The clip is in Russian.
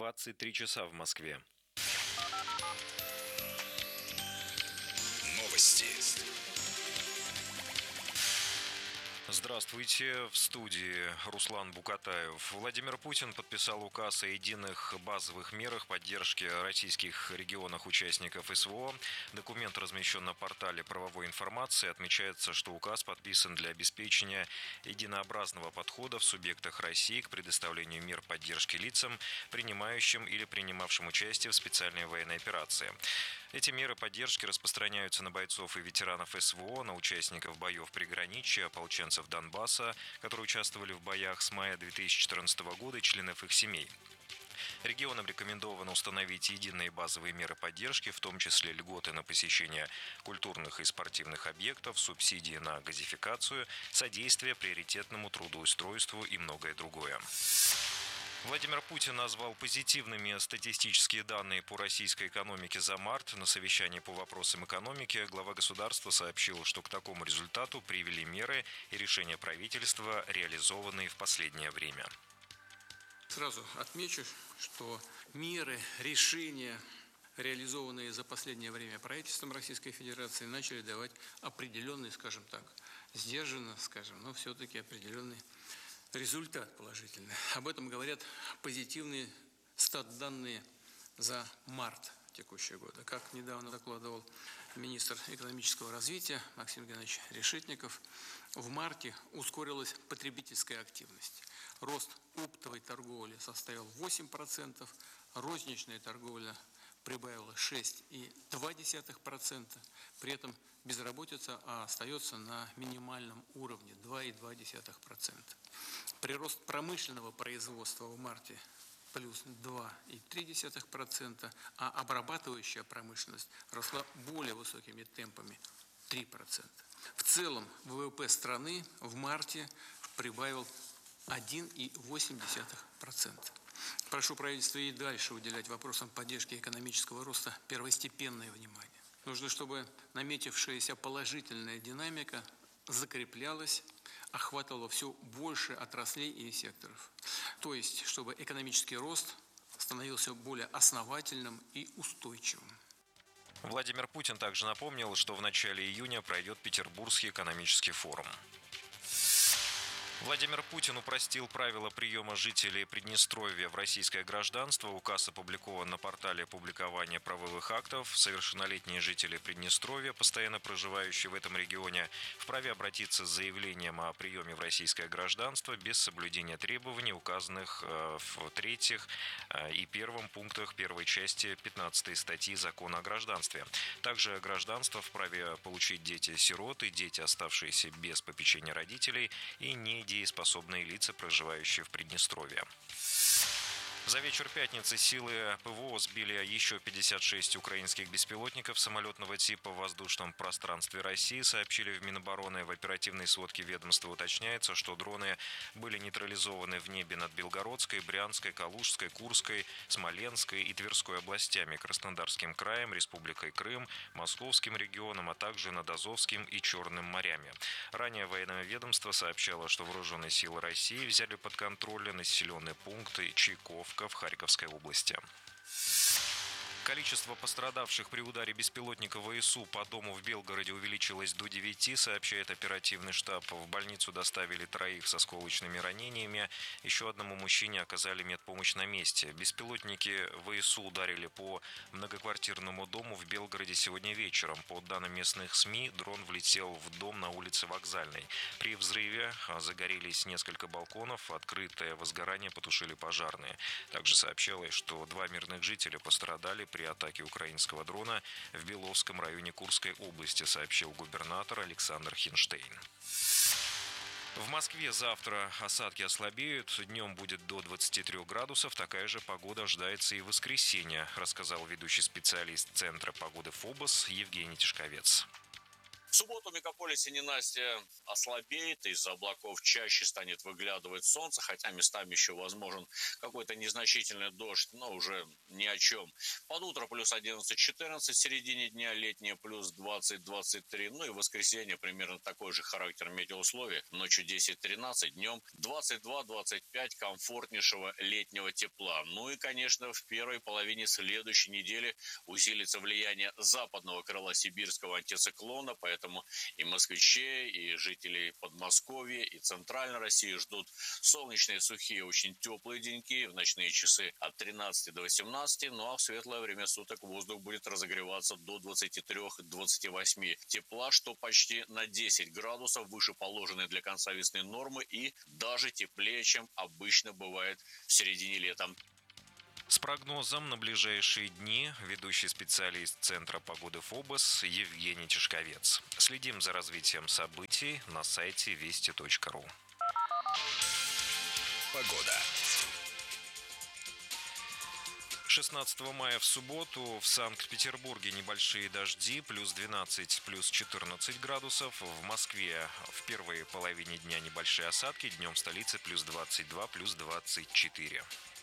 23 часа в Москве. Новости. Здравствуйте, в студии Руслан Букатаев. Владимир Путин подписал указ о единых базовых мерах поддержки российских регионах-участников СВО. Документ размещен на портале правовой информации. Отмечается, что указ подписан для обеспечения единообразного подхода в субъектах России к предоставлению мер поддержки лицам, принимающим или принимавшим участие в специальной военной операции. Эти меры поддержки распространяются на бойцов и ветеранов СВО, на участников боев приграничья, ополченцев Донбасса, которые участвовали в боях с мая 2014 года, и членов их семей. Регионам рекомендовано установить единые базовые меры поддержки, в том числе льготы на посещение культурных и спортивных объектов, субсидии на газификацию, содействие приоритетному трудоустройству и многое другое. Владимир Путин назвал позитивными статистические данные по российской экономике за март. На совещании по вопросам экономики глава государства сообщил, что к такому результату привели меры и решения правительства, реализованные в последнее время. Сразу отмечу, что меры, решения, реализованные за последнее время правительством Российской Федерации, начали давать определенный, скажем так, сдержанно, но все-таки определенный результат положительный. Об этом говорят позитивные стат-данные за март текущего года. Как недавно докладывал министр экономического развития Максим Геннадьевич Решетников, в марте ускорилась потребительская активность. Рост оптовой торговли составил 8%, розничная торговля прибавила 6,2%, при этом безработица остается на минимальном уровне 2,2%. Прирост промышленного производства в марте плюс 2,3%, а обрабатывающая промышленность росла более высокими темпами 3%. В целом ВВП страны в марте прибавил 1,8%. Прошу правительство и дальше уделять вопросам поддержки экономического роста первостепенное внимание. Нужно, чтобы наметившаяся положительная динамика закреплялась, охватывала все больше отраслей и секторов. То есть, чтобы экономический рост становился более основательным и устойчивым. Владимир Путин также напомнил, что в начале июня пройдет Петербургский экономический форум. Владимир Путин упростил правила приема жителей Приднестровья в российское гражданство. Указ опубликован на портале публикования правовых актов. Совершеннолетние жители Приднестровья, постоянно проживающие в этом регионе, вправе обратиться с заявлением о приеме в российское гражданство без соблюдения требований, указанных в 3 и 1 пунктах 1 части 15 статьи Закона о гражданстве. Также гражданство вправе получить дети-сироты, дети, оставшиеся без попечения родителей, и недееспособные лица, проживающие в Приднестровье. За вечер пятницы силы ПВО сбили еще 56 украинских беспилотников самолетного типа в воздушном пространстве России, сообщили в Минобороны. В оперативной сводке ведомства уточняется, что дроны были нейтрализованы в небе над Белгородской, Брянской, Калужской, Курской, Смоленской и Тверской областями, Краснодарским краем, Республикой Крым, Московским регионом, а также над Азовским и Черным морями. Ранее военное ведомство сообщало, что вооруженные силы России взяли под контроль населенные пункты Чайковка в Харьковской области. Количество пострадавших при ударе беспилотника ВСУ по дому в Белгороде увеличилось до 9, сообщает оперативный штаб. В больницу доставили 3 с осколочными ранениями. Еще одному мужчине оказали медпомощь на месте. Беспилотники ВСУ ударили по многоквартирному дому в Белгороде сегодня вечером. По данным местных СМИ, дрон влетел в дом на улице Вокзальной. При взрыве загорелись несколько балконов. Открытое возгорание потушили пожарные. Также сообщалось, что 2 мирных жителя пострадали при атаке украинского дрона в Беловском районе Курской области, сообщил губернатор Александр Хинштейн. В Москве завтра осадки ослабеют, днем будет до 23 градусов, такая же погода ожидается и в воскресенье, рассказал ведущий специалист Центра погоды ФОБОС Евгений Тишковец. В субботу в мегаполисе ненастье ослабеет, из-за облаков чаще станет выглядывать солнце, хотя местами еще возможен какой-то незначительный дождь, но уже ни о чем. Под утро плюс 11-14, в середине дня летнее плюс 20-23, ну и в воскресенье примерно такой же характер метеоусловий. Ночью 10-13, днем 22-25 комфортнейшего летнего тепла. Ну и, конечно, в первой половине следующей недели усилится влияние западного крыла сибирского антициклона, поэтому и москвичей, и жителей Подмосковья, и Центральной России ждут солнечные, сухие, очень теплые деньки в ночные часы от 13 до 18, ну а в светлое время суток воздух будет разогреваться до 23-28 тепла, что почти на 10 градусов выше положенной для конца весны нормы и даже теплее, чем обычно бывает в середине лета. С прогнозом на ближайшие дни ведущий специалист Центра погоды ФОБОС Евгений Тишковец. Следим за развитием событий на сайте вести.ру. Погода. 16 мая в субботу в Санкт-Петербурге небольшие дожди, плюс 12, плюс 14 градусов. В Москве в первой половине дня небольшие осадки, днем в столице плюс 22, плюс 24.